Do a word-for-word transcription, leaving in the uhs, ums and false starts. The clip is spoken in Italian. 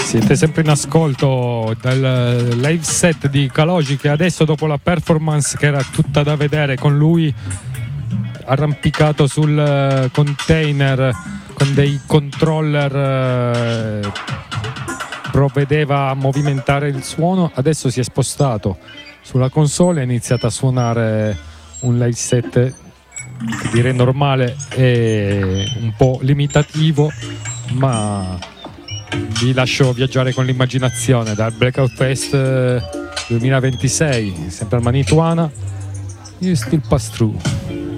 Siete sempre in ascolto dal live set di Kalogi, che adesso, dopo la performance che era tutta da vedere con lui arrampicato sul container con dei controller, eh, provvedeva a movimentare il suono, adesso si è spostato sulla console e ha iniziato a suonare un live set che direi normale e un po' limitativo, ma vi lascio viaggiare con l'immaginazione. Dal Blackout Fest duemilaventisei, sempre al Manituana, You Still Pass Through.